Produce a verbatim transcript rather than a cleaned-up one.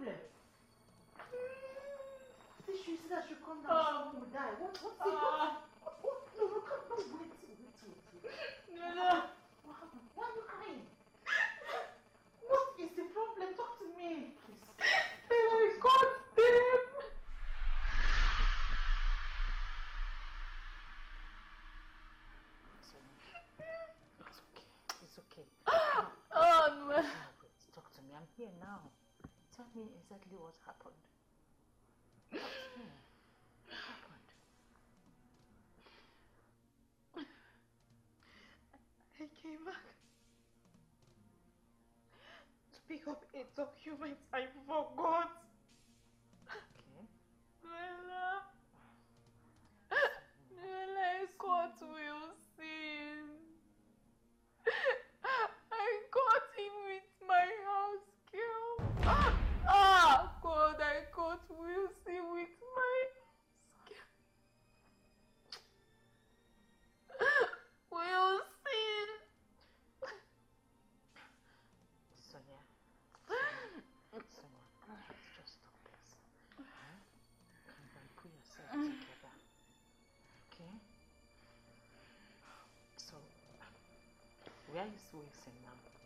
problem? This she said I should come down, someone will die. What, what's it? What, what, what? No, no, come, no, wait, wait, wait, wait. No, no. What happened? Why are you crying? What is the problem? Talk to me, please. I got them. It's okay. It's okay. Oh, no. No, wait, talk to me. I'm here now. Tell me exactly what happened. Talk to me. What happened? I came back to pick up a document I forgot. Okay. Noella. Noella, I caught Wilson. I caught him with my house girl. Ah, ah, God, I caught Wilson with my house girl. Wilson. Sonia. Sonia. Sonia. Let's just stop this. Huh? Come on, put yourself together. Okay? So, where is Wilson now?